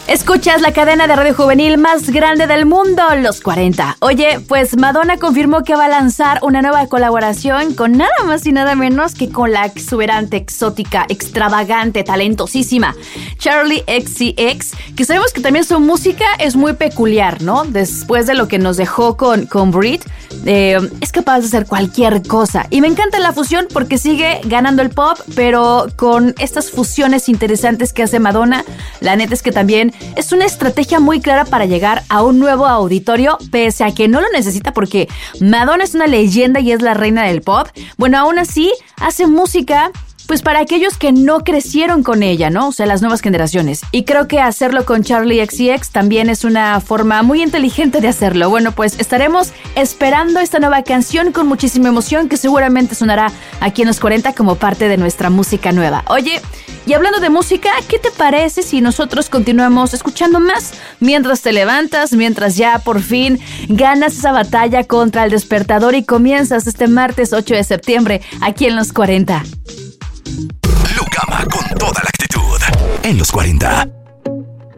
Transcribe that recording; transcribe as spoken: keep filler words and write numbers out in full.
Escuchas la cadena de radio juvenil más grande del mundo, Los cuarenta. Oye, pues Madonna confirmó que va a lanzar una nueva colaboración con nada más y nada menos que con la exuberante, exótica, extravagante, talentosísima Charli X C X, que sabemos que también su música es muy peculiar, ¿no? Después de lo que nos dejó con, con Brit, eh, es capaz de hacer cualquier cosa. Y me encanta la fusión porque sigue ganando el pop, pero con estas fusiones interesantes que hace Madonna. La neta es que también es una estrategia muy clara para llegar a un nuevo auditorio, pese a que no lo necesita porque Madonna es una leyenda y es la reina del pop. Bueno, aún así hace música pues para aquellos que no crecieron con ella, ¿no? O sea, las nuevas generaciones. Y creo que hacerlo con Charli X C X también es una forma muy inteligente de hacerlo. Bueno, pues estaremos esperando esta nueva canción con muchísima emoción que seguramente sonará aquí en Los cuarenta como parte de nuestra música nueva. Oye, y hablando de música, ¿qué te parece si nosotros continuamos escuchando más mientras te levantas, mientras ya por fin ganas esa batalla contra el despertador y comienzas este martes ocho de septiembre aquí en Los cuarenta? Lucama con toda la actitud en Los cuarenta.